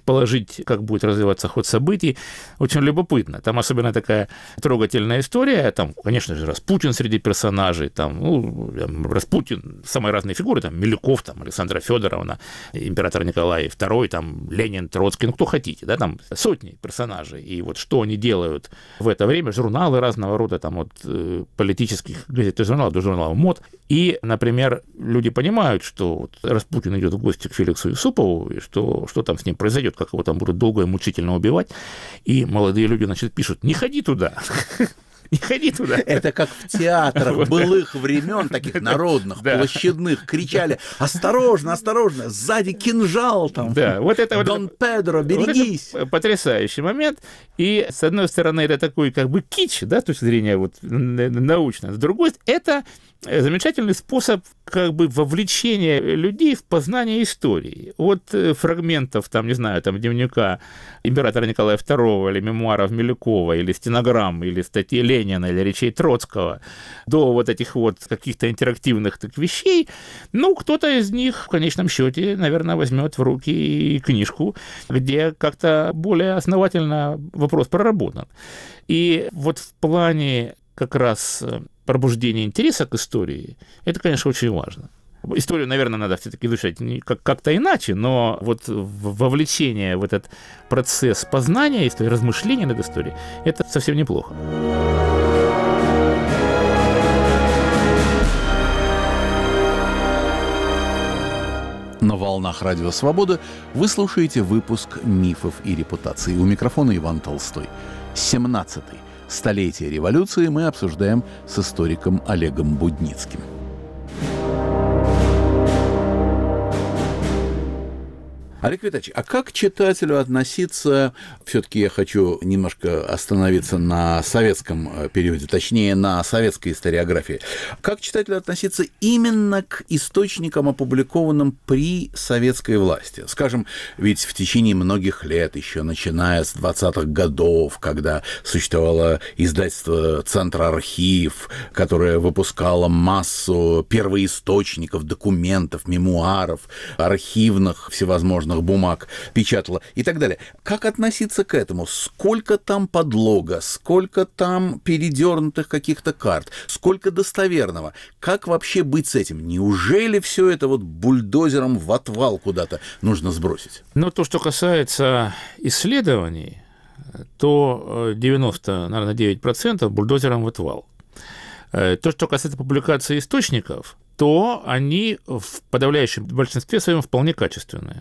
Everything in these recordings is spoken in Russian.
предположить, как будет развиваться ход событий, очень любопытно. Там особенно такая трогательная история. Там, конечно же, Распутин среди персонажей. Там, Распутин, самые разные фигуры. Там Милюков, там, Александра Федоровна, император Николай II, там, Ленин, Троцкий, кто хотите. Да, там сотни персонажей. И вот что они делают в это время. Журналы разного рода, там, от политических газет и журналов до журналов мод. И, например, люди понимают, что вот Распутин идет в гости к Феликсу Юсупову, и что там с ним произойдет, как его там будут долго и мучительно убивать. И молодые люди, значит, пишут: не ходи туда. Не ходи туда. Это как в театрах былых времен, таких народных, площадных, кричали: осторожно, осторожно, сзади кинжал там. Да, вот это Дон Педро, берегись. Вот это потрясающий момент. И, с одной стороны, это такой как бы кич, да, с точки зрения вот научно. С другой, это замечательный способ как бы вовлечения людей в познание истории. От фрагментов, там, не знаю, там, дневника императора Николая II, или мемуаров Милюкова, или стенограмм, или статей Ленина, или речей Троцкого, до вот этих вот каких-то интерактивных так вещей, ну, кто-то из них в конечном счете, наверное, возьмет в руки книжку, где как-то более основательно вопрос проработан. И вот в плане как раз пробуждение интереса к истории, это, конечно, очень важно. Историю, наверное, надо все-таки изучать как-то иначе, но вот вовлечение в этот процесс познания истории, размышления над историей, это совсем неплохо. На волнах Радио Свобода вы слушаете выпуск «Мифов и репутаций». У микрофона Иван Толстой. 17-й. Столетие революции мы обсуждаем с историком Олегом Будницким. Олег Витальевич, а как читателю относиться, все-таки я хочу немножко остановиться на советском периоде, точнее, на советской историографии, как читателю относиться именно к источникам, опубликованным при советской власти? Скажем, ведь в течение многих лет, еще начиная с 20-х годов, когда существовало издательство «Центр-архив», которое выпускало массу первоисточников, документов, мемуаров, архивных всевозможных бумаг, печатала и так далее. Как относиться к этому? Сколько там подлога, сколько там передернутых каких-то карт, сколько достоверного? Как вообще быть с этим? Неужели все это вот бульдозером в отвал куда-то нужно сбросить? Ну, то, что касается исследований, то 99% бульдозером в отвал. То, что касается публикации источников, то они в подавляющем большинстве своем вполне качественные.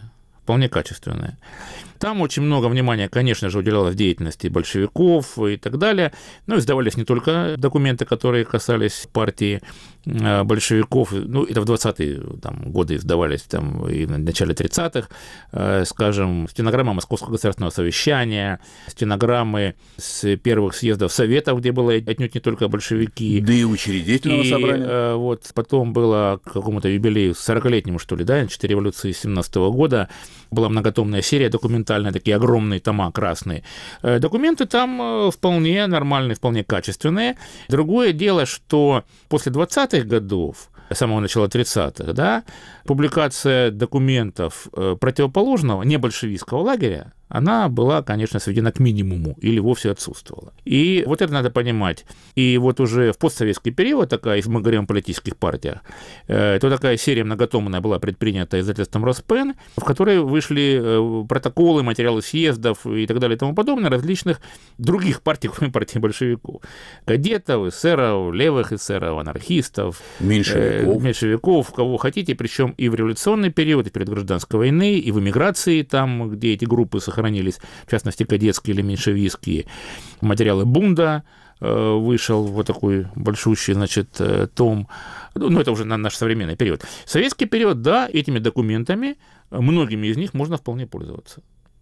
Там очень много внимания, конечно же, уделялось деятельности большевиков и так далее, но издавались не только документы, которые касались партии большевиков, ну, это в 20-е годы издавались, там, и в начале 30-х, скажем, стенограмма Московского государственного совещания, стенограммы с первых съездов Советов, где было отнюдь не только большевики. Да и учредительного собрания. Вот потом было к какому-то юбилею, 40-летнему, что ли, да, 4 революции 17-го года, была многотомная серия документальная, такие огромные тома красные. Документы там вполне нормальные, вполне качественные. Другое дело, что после 20-х годов, с самого начала 30-х, да, публикация документов противоположного, не большевистского лагеря, она была, конечно, сведена к минимуму или вовсе отсутствовала. И вот это надо понимать. И вот уже в постсоветский период, такая, если мы говорим о политических партиях, то такая серия многотомная была предпринята издательством «Роспен», в которой вышли протоколы, материалы съездов и так далее и тому подобное различных других партий, кроме партии большевиков. Кадетов, эсеров, левых эсеров, анархистов, меньшевиков, кого хотите, причем и в революционный период, и перед гражданской войной, и в эмиграции, там, где эти группы сохранились, в частности, кадетские или меньшевистские. Материалы Бунда вышел вот такой большущий, значит, том. Ну, это уже на наш современный период. Советский период, да, этими документами, многими из них можно вполне пользоваться.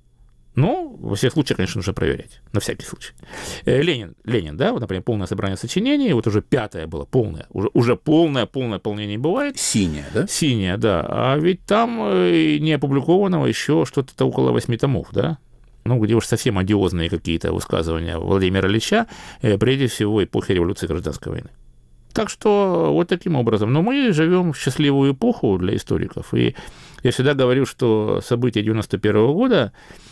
Но, во всех случаях, конечно, нужно проверять, на всякий случай. Ленин, да, вот, например, полное собрание сочинений, вот уже 5-е было полное, уже полное полнение бывает. Синяя, да? Синяя, да, а ведь там не опубликованного еще что-то около 8 томов, да, ну, где уж совсем одиозные какие-то высказывания Владимира Ильича, прежде всего эпохи революции и гражданской войны. Так что вот таким образом. Но мы живем в счастливую эпоху для историков, и я всегда говорю, что события 91 года